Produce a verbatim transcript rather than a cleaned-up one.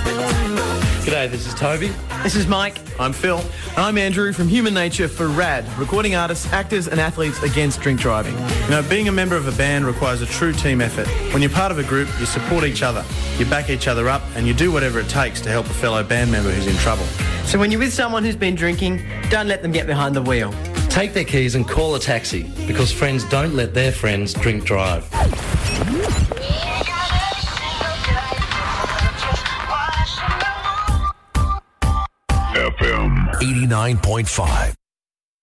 G'day, this is Toby. This is Mike. I'm Phil. I'm Andrew from Human Nature for RAD, recording artists, actors and athletes against drink driving. You know, being a member of a band requires a true team effort. When you're part of a group, you support each other, you back each other up, and you do whatever it takes to help a fellow band member who's in trouble. So when you're with someone who's been drinking, don't let them get behind the wheel. Take their keys and call a taxi, because friends don't let their friends drink drive. F M eighty-nine point five.